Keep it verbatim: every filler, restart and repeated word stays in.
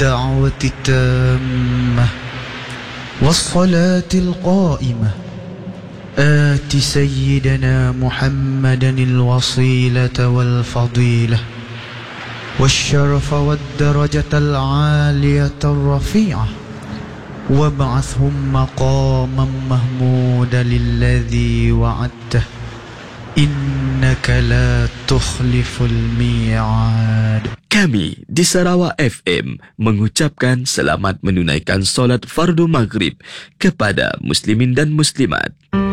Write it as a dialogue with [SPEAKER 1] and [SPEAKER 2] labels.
[SPEAKER 1] الدعوة التامة والصلاة القائمة آت سيدنا محمدا الوصيلة والفضيلة والشرف والدرجة العالية الرفيعة وابعثهم مقاما محمودا الذي وعدته إنك لا تخلف الميعاد.
[SPEAKER 2] Kami di Sarawak F M mengucapkan selamat menunaikan solat fardu maghrib kepada muslimin dan muslimat.